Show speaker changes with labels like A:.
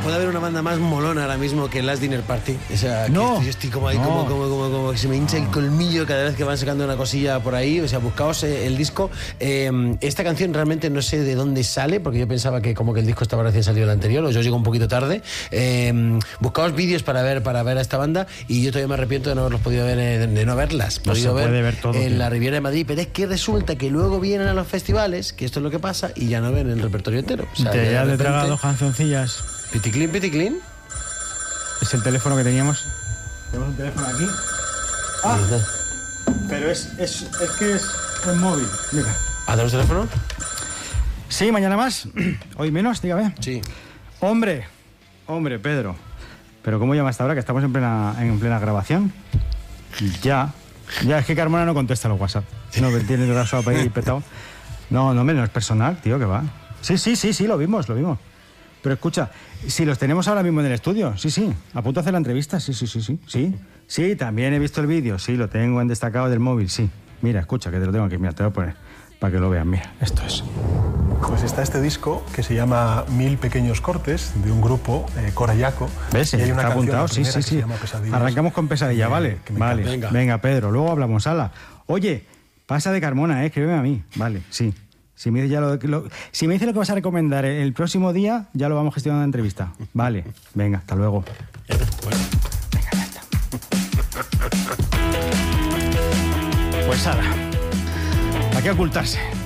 A: puede haber una banda más molona ahora mismo que Last Dinner Party. O sea,
B: No.
A: yo estoy como ahí, como que se me hincha el colmillo cada vez que van sacando una cosilla por ahí. O sea, buscaos el disco. Esta canción realmente no sé de dónde sale, porque yo pensaba que como que el disco estaba recién salido el anterior, o yo llego un poquito tarde. Buscaos vídeos para ver a esta banda, y yo todavía me arrepiento de no haberlos podido ver, de no haberlas
B: No se puede ver todo,
A: en
B: tío.
A: la Riviera de Madrid. Pero es que resulta que luego vienen a los festivales, que esto es lo que pasa, y ya no ven el repertorio entero. O sea,
B: Te
A: de
B: has
A: repente,
B: tragado cancioncillas.
A: piticlin, piticlin.
B: Es el teléfono que teníamos. Tenemos un teléfono aquí. Ah, pero es que es un móvil. Mira.
A: ¿Hacemos teléfono?
B: Sí, mañana más. Hoy menos, dígame.
A: Sí.
B: Hombre, Pedro. Pero ¿cómo llama hasta ahora? Que estamos en plena grabación. Ya, es que Carmona no contesta los WhatsApp. No, que tiene el brazo ahí petado. No, no es personal, tío, que va. Sí, lo vimos. Pero escucha, si los tenemos ahora mismo en el estudio, sí, a punto de hacer la entrevista, sí, también he visto el vídeo, sí, lo tengo en destacado del móvil, sí. Mira, escucha, que te lo tengo aquí, mira, te lo voy a poner para que lo vean, mira, esto es.
C: Pues está este disco que se llama 1000 pequeños cortes, de un grupo, Corayaco.
B: ¿Ves?
C: Y hay una
B: Está
C: canción,
B: apuntado,
C: la primera,
B: sí.
C: que se llama Pesadillas.
B: Arrancamos con Pesadilla, ¿vale?
C: que me
B: Vale,
C: encanta.
B: venga, Pedro, luego hablamos, ala. Oye, pasa de Carmona, escríbeme a mí, vale, sí. Si me dice si me dice lo que vas a recomendar el próximo día, ya lo vamos gestionando en la entrevista. Vale, venga, hasta luego. Venga, ya está. Pues ala, ¿para qué ocultarse?